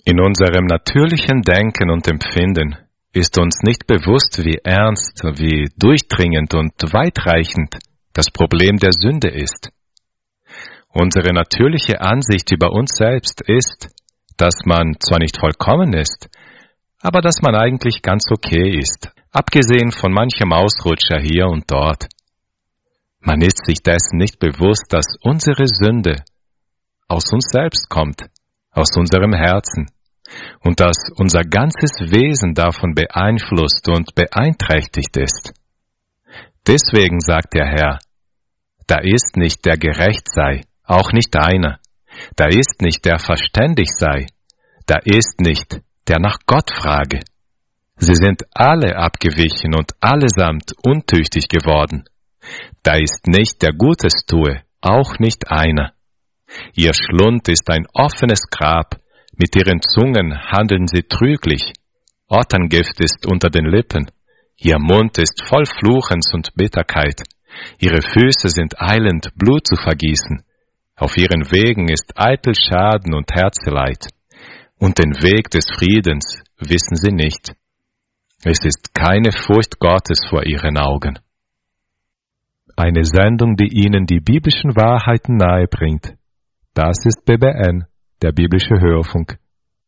In unserem natürlichen Denken und Empfinden ist uns nicht bewusst, wie ernst, wie durchdringend und weitreichend das Problem der Sünde ist. Unsere natürliche Ansicht über uns selbst ist, dass man zwar nicht vollkommen ist, aber dass man eigentlich ganz okay ist, abgesehen von manchem Ausrutscher hier und dort. Man ist sich dessen nicht bewusst, dass unsere Sünde aus uns selbst kommt, aus unserem Herzen, und dass unser ganzes Wesen davon beeinflusst und beeinträchtigt ist. Deswegen sagt der Herr, da ist nicht der gerecht sei, auch nicht einer, da ist nicht der verständig sei, da ist nicht der nach Gott frage. Sie sind alle abgewichen und allesamt untüchtig geworden. Da ist nicht der Gutes tue, auch nicht einer. Ihr Schlund ist ein offenes Grab, mit ihren Zungen handeln sie trüglich. Otterngift ist unter den Lippen, ihr Mund ist voll Fluchens und Bitterkeit. Ihre Füße sind eilend, Blut zu vergießen. Auf ihren Wegen ist eitel Schaden und Herzeleid. Und den Weg des Friedens wissen sie nicht. Es ist keine Furcht Gottes vor ihren Augen. Eine Sendung, die Ihnen die biblischen Wahrheiten nahebringt. Das ist BBN, der biblische Hörfunk.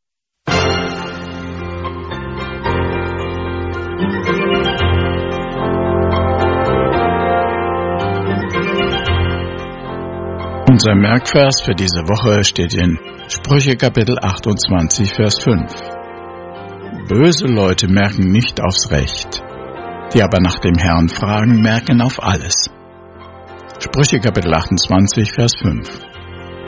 Unser Merkvers für diese Woche steht in Sprüche Kapitel 28, Vers 5. Böse Leute merken nicht aufs Recht, die aber nach dem Herrn fragen, merken auf alles. Sprüche Kapitel 28, Vers 5.